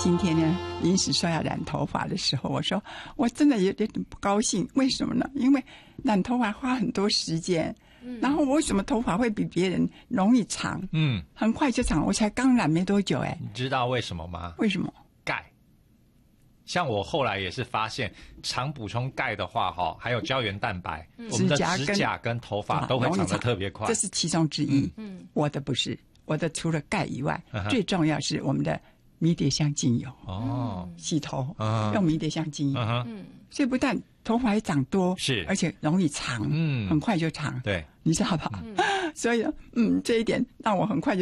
今天呢，临时说要染头发的时候，我说我真的有点不高兴，为什么呢？因为染头发花很多时间，然后我为什么头发会比别人容易长？很快就长，我才刚染没多久哎。 你知道为什么吗？ 为什么？ 钙。像我后来也是发现，常补充钙的话，还有胶原蛋白，我们的指甲跟头发都会长得特别快。 这是其中之一。我的不是，我的除了钙以外，最重要是我们的迷迭香精油。洗头用迷迭香精油。所以不但头发也长多， 是， 而且容易长，很快就长。 对， 你知道吧？所以这一点让我很快就